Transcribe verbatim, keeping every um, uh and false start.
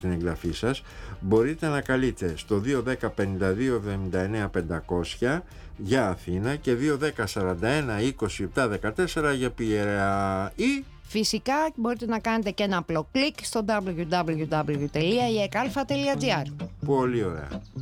την εγγραφή σας. Μπορείτε να καλείτε στο δύο ένα μηδέν πενήντα δύο εβδομήντα εννέα πεντακόσια για Αθήνα και δύο ένα μηδέν σαράντα ένα είκοσι επτά δεκατέσσερα για Πειραιά, ή φυσικά μπορείτε να κάνετε και ένα απλό κλικ στο double-u double-u double-u τελεία i e k alpha τελεία g r. Πολύ ωραία.